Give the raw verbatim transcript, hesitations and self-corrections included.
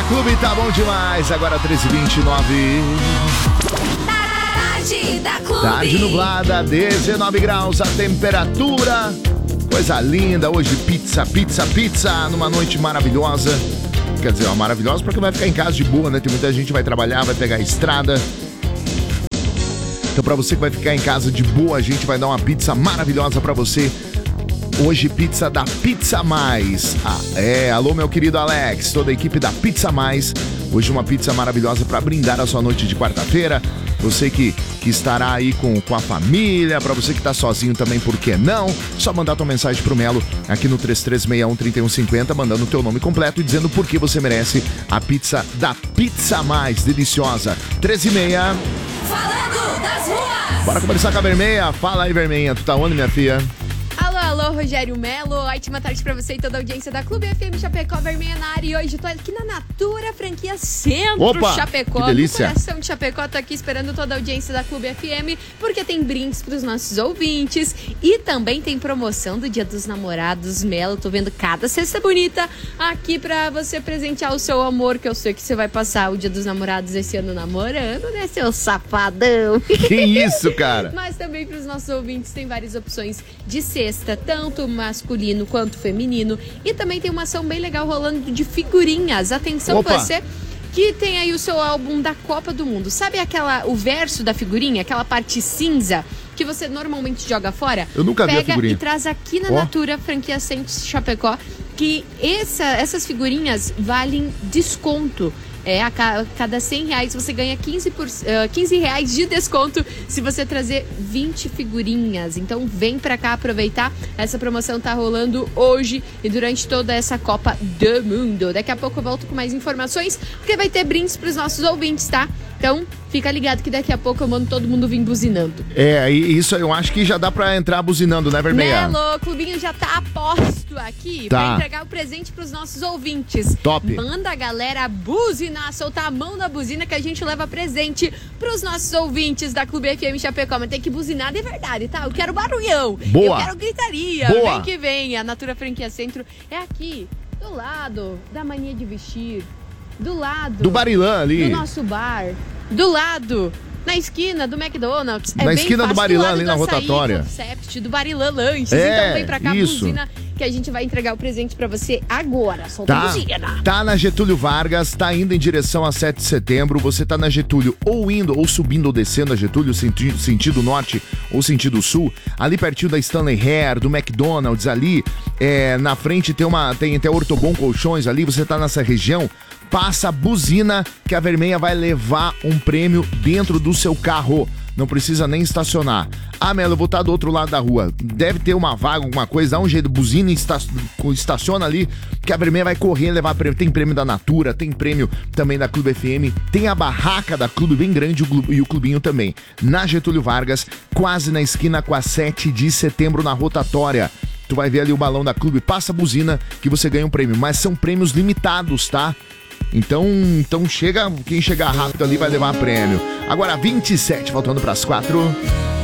Clube, tá bom demais. Agora treze e vinte e nove. Tarde da Clube. Tarde nublada, dezenove graus a temperatura. Coisa linda. Hoje pizza, pizza, pizza. Numa noite maravilhosa. Quer dizer, uma maravilhosa porque vai ficar em casa de boa, né? Tem muita gente que vai trabalhar, vai pegar a estrada. Então pra você que vai ficar em casa de boa, a gente vai dar uma pizza maravilhosa pra você. Hoje, pizza da Pizza Mais. Ah, é, alô meu querido Alex, toda a equipe da Pizza Mais. Hoje uma pizza maravilhosa para brindar a sua noite de quarta-feira. Você que, que estará aí com, com a família, para você que está sozinho também, por que não? Só mandar tua mensagem pro Melo aqui no três três seis um, três um cinco zero, mandando o teu nome completo e dizendo por que você merece a pizza da Pizza Mais, deliciosa. treze e meia. Falando das ruas. Bora conversar com a Vermelha. Fala aí, Vermelha, tu tá onde, minha filha? Alô, alô, Rogério Melo, ótima tarde pra você e toda a audiência da Clube F M Chapecó, Vermelha na área. E hoje eu tô aqui na Natura, franquia Centro. Opa, Chapecó, que delícia. no coração de Chapecó. Tô aqui esperando toda a audiência da Clube F M, porque tem brindes pros nossos ouvintes e também tem promoção do Dia dos Namorados, Melo. Tô vendo cada cesta bonita aqui pra você presentear o seu amor, que eu sei que você vai passar o Dia dos Namorados esse ano namorando, né, seu safadão? Que isso, cara? Mas também pros nossos ouvintes tem várias opções de cesta, tanto masculino quanto feminino. E também tem uma ação bem legal rolando de figurinhas. Atenção, Opa. você que tem aí o seu álbum da Copa do Mundo. Sabe aquela, o verso da figurinha, aquela parte cinza que você normalmente joga fora? Eu nunca vi a figurinha. Pega e traz aqui na oh. Natura, franquia Centro Chapecó, que essa, essas figurinhas valem desconto. É, a cada cem reais você ganha quinze, por, uh, quinze reais de desconto se você trazer vinte figurinhas. Então vem pra cá aproveitar. Essa promoção tá rolando hoje e durante toda essa Copa do Mundo. Daqui a pouco eu volto com mais informações, porque vai ter brindes pros nossos ouvintes, tá? Então fica ligado que daqui a pouco eu mando todo mundo vir buzinando. É, e isso eu acho que já dá pra entrar buzinando, né, Vermelha? Melo, o clubinho já tá a posto aqui tá. pra entregar o presente pros nossos ouvintes. Top. Manda a galera buzinar, soltar a mão na buzina que a gente leva presente pros nossos ouvintes da Clube F M Chapecó. Mas tem que buzinar de verdade, tá? Eu quero barulhão. Boa. Eu quero gritaria. Boa. Vem que vem. A Natura Franquia Centro é aqui, do lado da Mania de Vestir. Do lado do Barilã ali. do nosso bar. Do lado, na esquina do McDonald's. É na bem esquina fácil, do Barilã, do ali na rotatória. Concept, do Barilã Lanches. É, então vem pra cá, isso. buzina, que a gente vai entregar o presente pra você agora. Solta Tá, a buzina. tá na Getúlio Vargas, tá indo em direção a sete de setembro. Você tá na Getúlio ou indo, ou subindo ou descendo a Getúlio, sentido, sentido norte ou sentido sul. Ali pertinho da Stanley Hair, do McDonald's ali. É, na frente tem uma tem até Ortobon Colchões ali. Você tá nessa região. Passa a buzina que a Vermelha vai levar um prêmio dentro do seu carro. Não precisa nem estacionar. Ah, Melo, eu vou estar do outro lado da rua. Deve ter uma vaga, alguma coisa. Dá um jeito, buzina e esta- estaciona ali, que a Vermelha vai correr levar prêmio. Tem prêmio da Natura, tem prêmio também da Clube F M. Tem a barraca da Clube, bem grande, e o clubinho também. Na Getúlio Vargas, quase na esquina com a sete de setembro, na rotatória. Tu vai ver ali o balão da Clube. Passa a buzina que você ganha um prêmio. Mas são prêmios limitados, tá? Então, então chega, quem chegar rápido ali vai levar prêmio. Agora vinte e sete, faltando pras quatro.